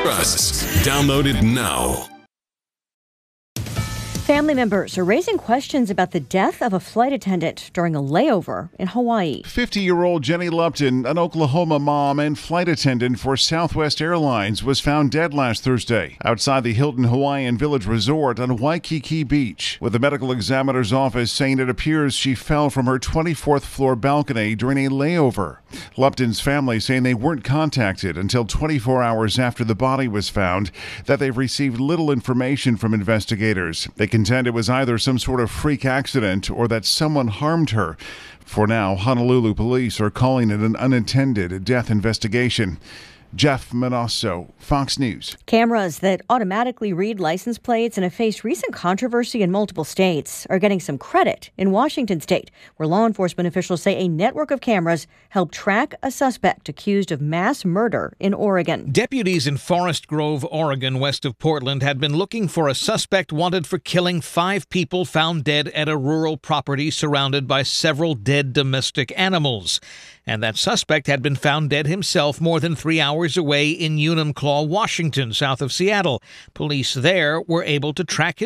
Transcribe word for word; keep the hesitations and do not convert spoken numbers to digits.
Trust. Download it now. Family members are raising questions about the death of a flight attendant during a layover in Hawaii. fifty-year-old Jenny Lupton, an Oklahoma mom and flight attendant for Southwest Airlines, was found dead last Thursday outside the Hilton Hawaiian Village Resort on Waikiki Beach, with the medical examiner's office saying it appears she fell from her twenty-fourth floor balcony during a layover. Lupton's family saying they weren't contacted until twenty-four hours after the body was found, that they've received little information from investigators. They contend it was either some sort of freak accident or that someone harmed her. For now, Honolulu police are calling it an unintended death investigation. Jeff Manasso, Fox News. Cameras that automatically read license plates and have faced recent controversy in multiple states are getting some credit in Washington state, where law enforcement officials say a network of cameras helped track a suspect accused of mass murder in Oregon. Deputies in Forest Grove, Oregon, west of Portland, had been looking for a suspect wanted for killing five people found dead at a rural property surrounded by several dead domestic animals. And that suspect had been found dead himself more than three hours away in Enumclaw, Washington, south of Seattle. Police there were able to track his